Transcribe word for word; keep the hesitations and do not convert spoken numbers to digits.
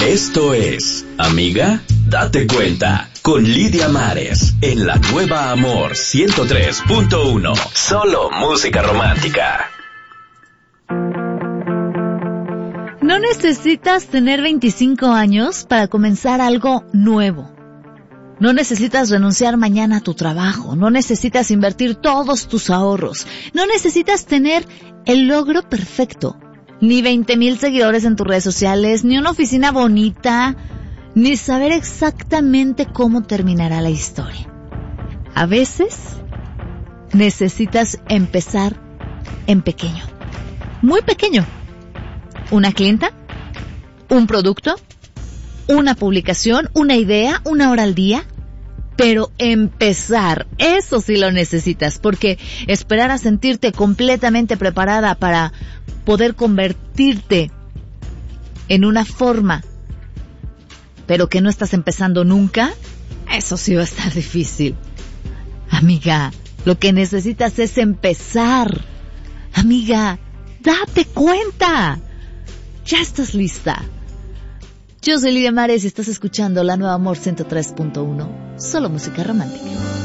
Esto es, amiga, date cuenta, con Lidia Mares, en la nueva Amor ciento tres punto uno. Solo música romántica. No necesitas tener veinticinco años para comenzar algo nuevo. No necesitas renunciar mañana a tu trabajo. No necesitas invertir todos tus ahorros. No necesitas tener el logro perfecto. Ni veinte mil seguidores en tus redes sociales, ni una oficina bonita, ni saber exactamente cómo terminará la historia. A veces necesitas empezar en pequeño, muy pequeño. Una clienta, un producto, una publicación, una idea, una hora al día. Pero empezar, eso sí lo necesitas, porque esperar a sentirte completamente preparada para poder convertirte en una forma, pero que no estás empezando nunca, eso sí va a estar difícil. Amiga, lo que necesitas es empezar. Amiga, date cuenta. Ya estás lista. Yo soy Lidia Mares y estás escuchando la nueva Amor ciento tres punto uno. Solo música romántica.